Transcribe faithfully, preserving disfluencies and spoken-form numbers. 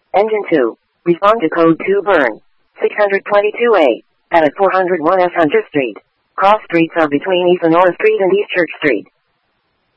Engine two. Respond to code two burn. six twenty-two A. At four oh one S Hunter Street. Cross streets are between East Lenora Street and East Church Street.